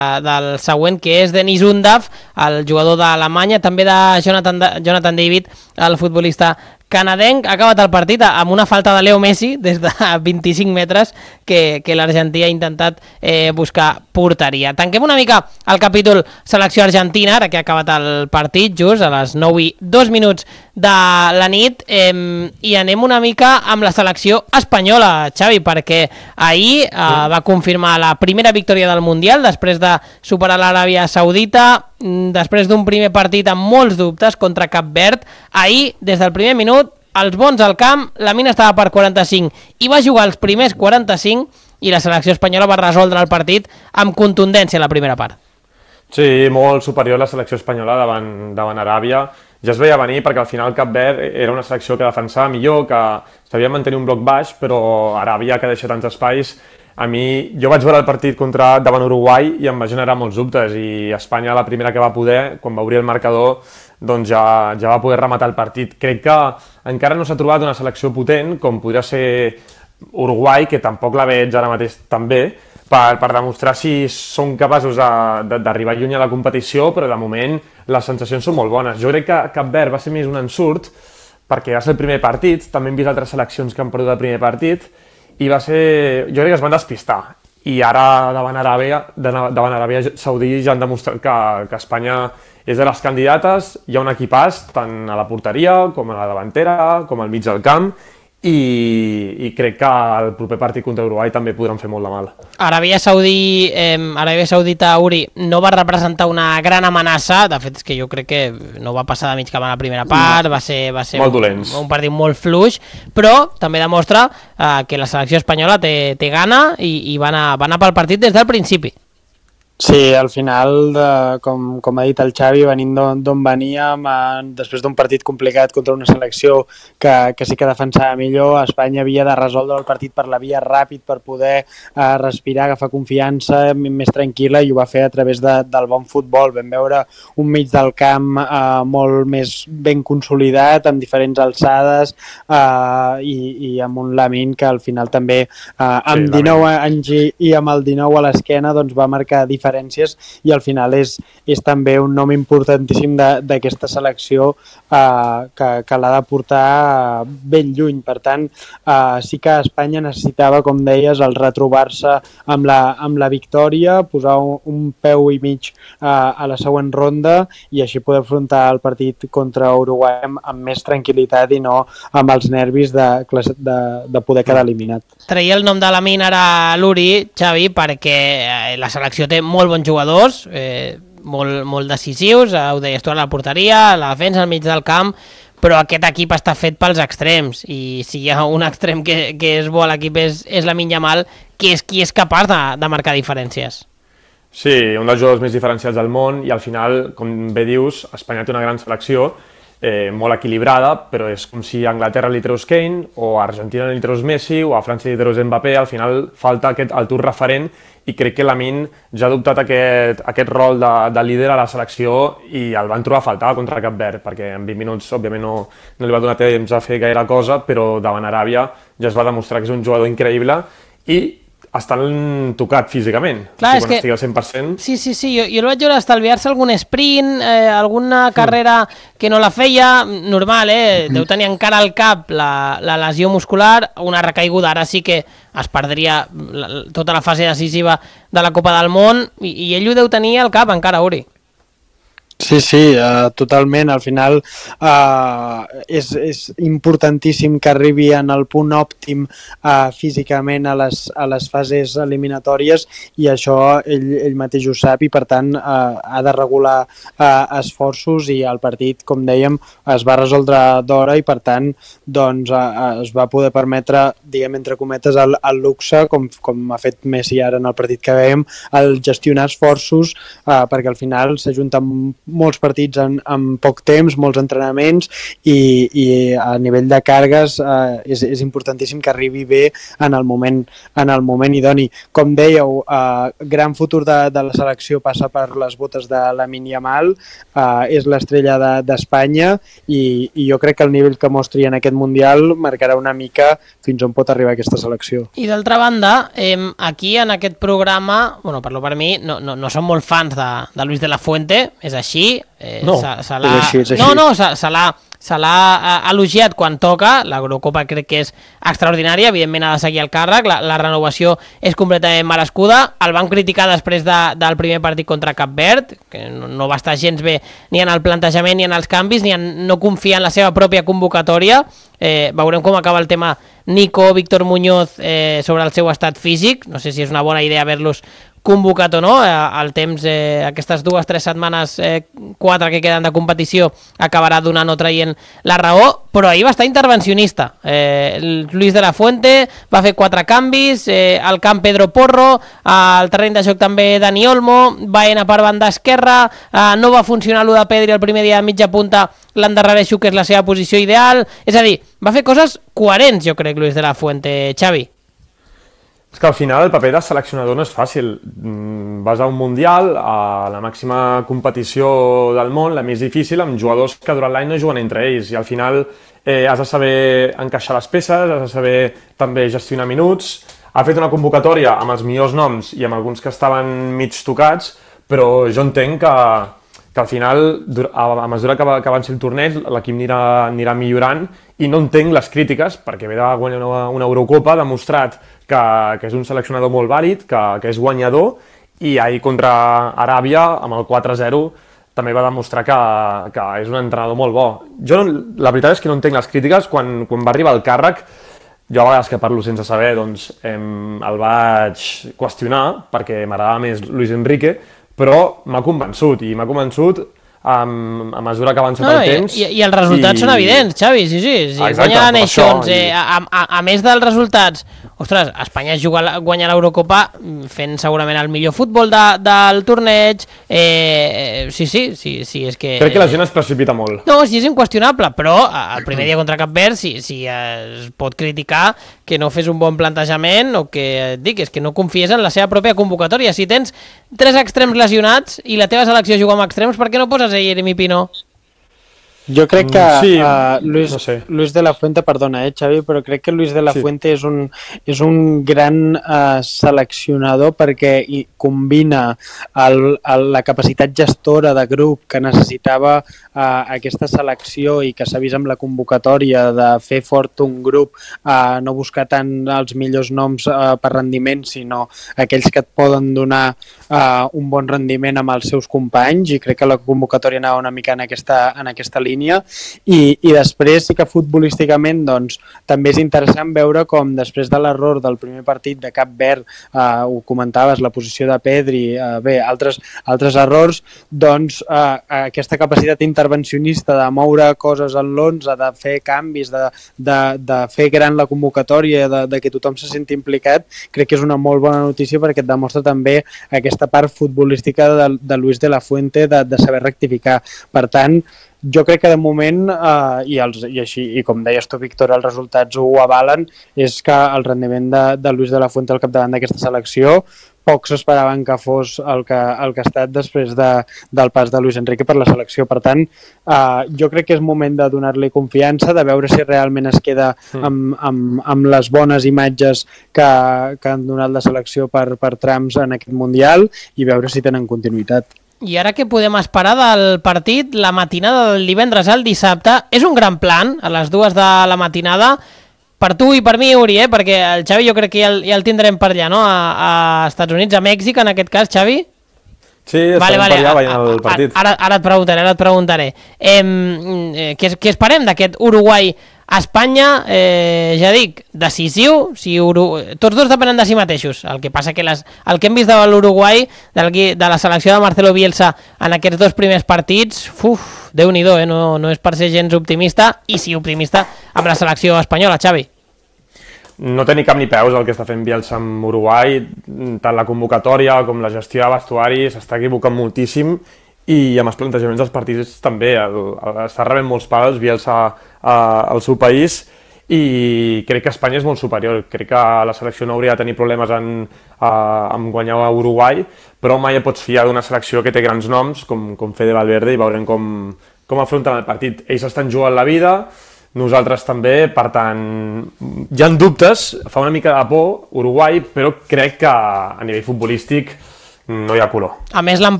del següent, que és Denis Undav, el jugador d'Alemanya, també de Jonathan David, el futbolista canadenc. Ha acabat el partit amb una falta de Leo Messi des de 25 metres que l'Argentí ha intentat buscar porteria. Tanquem una mica el capítol selecció argentina, ara que ha acabat el partit, just a les 9:02 de la nit, i anem una mica amb la selecció espanyola, Xavi, perquè ahir va confirmar la primera victòria del Mundial després de superar l'Aràbia Saudita, després d'un primer partit amb molts dubtes contra Cap Verd. Ahir, des del primer minut, els bons al camp, la mina estava per 45 i va jugar els primers 45 i la selecció espanyola va resoldre el partit amb contundència a la primera part. Sí, molt superior la selecció espanyola davant Aràbia. Ja es veia venir perquè al final Cap Verd era una selecció que defensava millor, que sabia mantenir un bloc baix, però Aràbia, que deixa tants espais, jo vaig veure el partit davant Uruguai i em va generar molts dubtes, i Espanya, la primera que va poder, quan va obrir el marcador, doncs ja va poder rematar el partit. Crec que encara no s'ha trobat una selecció potent com podria ser Uruguai, que tampoc la veig ara mateix tan bé, per demostrar si són capaços d'arribar lluny a la competició, però de moment les sensacions són molt bones. Jo crec que Cap Verd va ser més un ensurt, perquè va ser el primer partit, també hem vist altres seleccions que han perdut el primer partit, i jo crec que es van despistar, i ara davant Aràbia Saudí ja han demostrat que Espanya és de les candidates. Hi ha un equipàs tant a la porteria com a la davantera com al mig del camp, i crec que el proper partit contra Uruguai també podran fer molt de mal. Aràbia Saudita, Uri, no va representar una gran amenaça. De fet, és que jo crec que no va passar de mig camp a la primera part, va ser molt dolents. Un partit molt fluix, però també demostra que la selecció espanyola té gana i va anar pel partit des del principi. Sí, al final, com ha dit el Xavi, venint d'on veníem, després d'un partit complicat contra una selecció que sí que defensava millor, Espanya havia de resoldre el partit per la via ràpid per poder respirar, agafar confiança, més tranquil·la, i ho va fer a través del bon futbol. Vam veure un mig del camp molt més ben consolidat, amb diferents alçades, i amb un Lamine que al final també, amb 19 anys i amb el 19 a l'esquena, doncs va marcar diferències, i al final és també un nom importantíssim d'aquesta selecció que l'ha de portar ben lluny. Per tant, sí que Espanya necessitava, com deies, el retrobar-se amb la victòria, posar un peu i mig a la següent ronda i així poder afrontar el partit contra Uruguai amb més tranquil·litat i no amb els nervis de poder quedar eliminat. Traia el nom de Lamine ara l'Uri, Xavi, perquè la selecció té molt bons jugadors, molt decisius, ho deies tu, a la porteria, a la defensa, al mig del camp, però aquest equip està fet pels extrems, i si hi ha un extrem que és bo a l'equip és Lamine Yamal, que és qui és capaç de marcar diferències. Sí, un dels jugadors més diferencials del món, i al final, com bé dius, Espanya té una gran selecció, molt equilibrada, però és com si a Anglaterra li treus Kane, o a Argentina li treus Messi, o a França li treus Mbappé. Al final falta aquest altur referent, i crec que Lamine ja ha adoptat aquest rol de líder a la selecció, i el van trobar a faltar contra Cap Verd, perquè en 20 minuts òbviament no li va donar temps a fer gaire cosa, però davant Aràbia ja es va demostrar que és un jugador increïble i estan tocat físicament. Clar, quan estigui al 100%... Sí, jo el vaig veure estalviar-se algun sprint, alguna carrera que no la feia, normal, deu tenir encara al cap la lesió muscular, una recaiguda, ara sí que es perdria tota la fase decisiva de la Copa del Món, i ell ho deu tenir al cap encara, Uri. Sí, totalment. Al final és importantíssim que arribi en el punt òptim físicament a les fases eliminatòries, i això ell mateix ho sap, i per tant ha de regular esforços, i el partit, com dèiem, es va resoldre d'hora, i per tant doncs, es va poder permetre, diguem entre cometes, el luxe, com ha fet Messi ara en el partit que veiem, el gestionar esforços, perquè al final s'ajunten molts partits en poc temps, molts entrenaments i a nivell de càrregues és importantíssim que arribi bé en el moment idoni. Com dèieu, gran futur de la selecció passa per les botes de Lamine Yamal, és l'estrella d'Espanya i jo crec que el nivell que mostri en aquest Mundial marcarà una mica fins on pot arribar aquesta selecció. I d'altra banda, aquí en aquest programa, bueno, parlo per mi, no som molt fans de Luis de la Fuente, és així. No, és així. No, se l'ha elogiat quan toca, l'Eurocopa crec que és extraordinària, evidentment ha de seguir el càrrec, la renovació és completament merescuda, el vam criticar després del primer partit contra Cap Verd, que no va estar gens bé ni en el plantejament ni en els canvis, ni en no confiar en la seva pròpia convocatòria. Veurem com acaba el tema Nico, Víctor Muñoz sobre el seu estat físic, no sé si és una bona idea haver-los convocat o no, el temps, aquestes 2 o 3 setmanes, 4 que queden de competició, acabarà donant o traient la raó, però ahir va estar intervencionista. Luis de la Fuente va fer 4 canvis, al camp Pedro Porro, al terreny de joc també Dani Olmo, Baena per banda esquerra, no va funcionar l'1 de Pedri el primer dia de mitja punta, l'endarrereixo que és la seva posició ideal, és a dir, va fer coses coherents, jo crec, Luis de la Fuente, Xavi. És que al final el paper de seleccionador no és fàcil. Vas a un Mundial, a la màxima competició del món, la més difícil, amb jugadors que durant l'any no juguen entre ells, i al final has de saber encaixar les peces, has de saber també gestionar minuts. Ha fet una convocatòria amb els millors noms i amb alguns que estaven mig tocats, però jo entenc que al final, a mesura que avanci el torneig, l'equip anirà millorant, i no entenc les crítiques, perquè ve de guanyar una Eurocopa, ha demostrat que és un seleccionador molt vàlid, que és guanyador, i ahir contra Aràbia, amb el 4-0, també va demostrar que és un entrenador molt bo. Jo, la veritat és que no entenc les crítiques. Quan va arribar al càrrec, jo a vegades que parlo sense saber, doncs el vaig qüestionar, perquè m'agradava més Luis Enrique, però m'ha convençut a mesura que ha avançat el temps. I els resultats són evidents, Xavi, sí. Guanya la Nations, a més dels resultats, ostres, Espanya guanya l'Eurocopa fent segurament el millor futbol del torneig, sí, és que... Crec que la gent es precipita molt. No, sí, és inqüestionable, però el primer dia contra Cap Verd sí es pot criticar que no fes un bon plantejament o que et dic, és que no confies en la seva pròpia convocatòria. Si tens 3 extrems lesionats i la teva selecció juga amb extrems, per què no poses a Jeremy Pino? Jo crec que sí, Luis, no sé. Luis de la Fuente, perdona, Xavi, però crec que Luis de la Fuente és un gran seleccionador perquè combina la capacitat gestora de grup que necessitava aquesta selecció i que s'ha vist amb la convocatòria de fer fort un grup, no buscar tant els millors noms per rendiment, sinó aquells que et poden donar un bon rendiment amb els seus companys, i crec que la convocatòria anava una mica en aquesta línia. I després sí que futbolísticament doncs, també és interessant veure com després de l'error del primer partit de Cap Verd, ho comentaves, la posició de Pedri, altres errors, doncs aquesta capacitat intervencionista de moure coses en l'11, de fer canvis, de fer gran la convocatòria, de que tothom se senti implicat, crec que és una molt bona notícia perquè et demostra també aquesta part futbolística de Luis de la Fuente de saber rectificar. Per tant, jo crec que de moment, i com deies tu, Víctor, els resultats ho avalen, és que el rendiment de Luis de la Fuente al capdavant d'aquesta selecció pocs esperaven que fos el que ha estat després del pas de Luis Enrique per la selecció. Per tant, jo crec que és moment de donar-li confiança, de veure si realment es queda amb les bones imatges que han donat la selecció per trams en aquest Mundial i veure si tenen continuïtat. I ara què podem esperar del partit? La matinada del divendres al dissabte és un gran plan, a les 2 de la matinada, per tu i per mi, Uri, perquè el Xavi jo crec que ja el tindrem per allà, no? A Estats Units, a Mèxic, en aquest cas, Xavi? Sí, estarem per allà veient el partit. Ara et preguntaré. Què esperem d'aquest Uruguai-Espanya? Ja dic, decisiu. Tots dos depenen de si mateixos. El que passa que el que hem vist de l'Uruguai, de la selecció de Marcelo Bielsa en aquests 2 primers partits, Déu-n'hi-do, no és per ser gens optimista, i sí optimista amb la selecció espanyola, Xavi. No té ni cap ni peus el que està fent Bielsa amb Uruguai, tant la convocatòria com la gestió de vestuari, s'està equivocant moltíssim, i amb els plantejaments dels partits també, està rebent molts pals Bielsa al seu país, i crec que Espanya és molt superior. Crec que la selecció no hauria de tenir problemes en guanyar a Uruguai, però mai et pots fiar d'una selecció que té grans noms, com Fede Valverde, i veurem com afronten el partit. Ells estan jugant la vida, nosaltres també, per tant, hi ha dubtes, fa una mica de por Uruguai, però crec que a nivell futbolístic no hi ha color. A més, l'han